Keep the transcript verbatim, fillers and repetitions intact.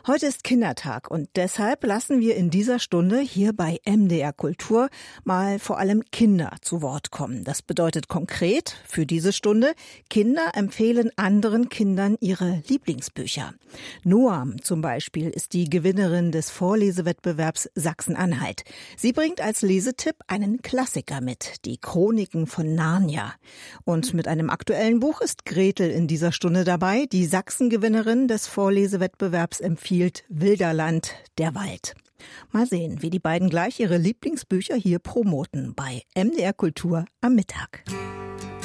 Heute ist Kindertag und deshalb lassen wir in dieser Stunde hier bei M D R Kultur mal vor allem Kinder zu Wort kommen. Das bedeutet konkret für diese Stunde, Kinder empfehlen anderen Kindern ihre Lieblingsbücher. Noam zum Beispiel ist die Gewinnerin des Vorlesewettbewerbs Sachsen-Anhalt. Sie bringt als Lesetipp einen Klassiker mit, die Chroniken von Narnia. Und mit einem aktuellen Buch ist Gretel in dieser Stunde dabei. Die Sachsen-Gewinnerin des Vorlesewettbewerbs empfiehlt Wilderland, der Wald. Mal sehen, wie die beiden gleich ihre Lieblingsbücher hier promoten bei M D R Kultur am Mittag.